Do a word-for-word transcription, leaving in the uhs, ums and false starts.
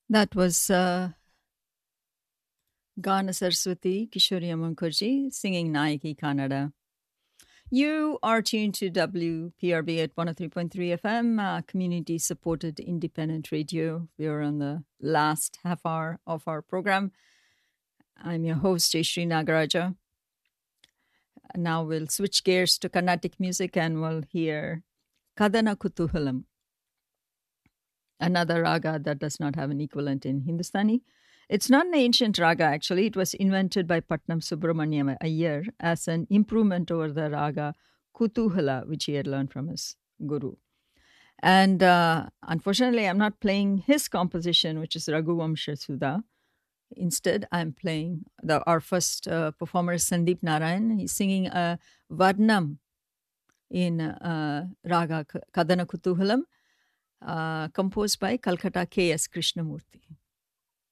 That was uh, Gana Saraswati Kishori Mukherjee singing Nayaki Kannada. You are tuned to W P R B at one oh three point three F M, uh, community supported independent radio. We are on the last half hour of our program. I'm your host, Jayashree Nagaraja. Now we'll switch gears to Carnatic music and we'll hear Kadana Kutuhalam, another raga that does not have an equivalent in Hindustani. It's not an ancient raga, actually. It was invented by Patnam Subramaniam Iyer as an improvement over the raga Kutuhala, which he had learned from his guru. And uh, unfortunately, I'm not playing his composition, which is Raghuvamsha Sudha. Instead, I'm playing the, our first uh, performer, Sandeep Narayan. He's singing a Varnam in uh, raga Kadana Kutuhalam, uh, composed by Calcutta K S Krishnamurti.